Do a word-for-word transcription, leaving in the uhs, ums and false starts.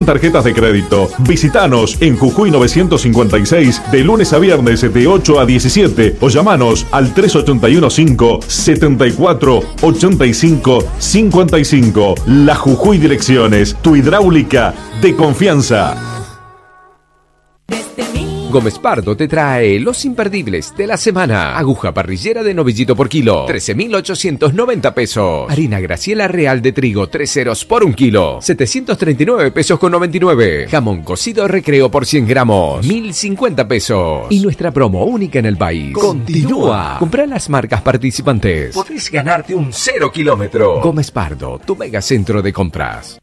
Tarjetas de crédito. Visítanos en Jujuy novecientos cincuenta y seis de lunes a viernes de ocho a diecisiete o llamanos al tres ocho uno cinco, setenta y cuatro, ochenta y cinco, cincuenta y cinco. La Jujuy Direcciones, tu hidráulica de confianza. Gómez Pardo te trae los imperdibles de la semana. Aguja parrillera de novillito por kilo, trece mil ochocientos noventa pesos. Harina Graciela Real de trigo, tres ceros por un kilo, setecientos treinta y nueve pesos con noventa y nueve. Jamón cocido Recreo por cien gramos, mil cincuenta pesos. Y nuestra promo única en el país continúa. Comprá las marcas participantes. Podés ganarte un cero kilómetro. Gómez Pardo, tu mega centro de compras.